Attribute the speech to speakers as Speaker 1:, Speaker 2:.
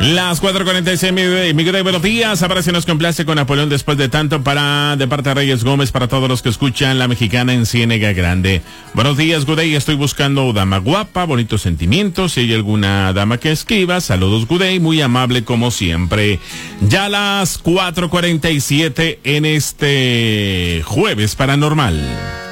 Speaker 1: Las 4:46, mi Gudey, buenos días. Ahora se nos complace con Napoleón después de tanto de parte de Reyes Gómez para todos los que escuchan La Mexicana en Ciénega Grande. Buenos días, Gudey. Estoy buscando dama guapa, bonitos sentimientos. Si hay alguna dama que escriba, saludos, Gudey. Muy amable como siempre. Ya las 4:47 en este jueves paranormal.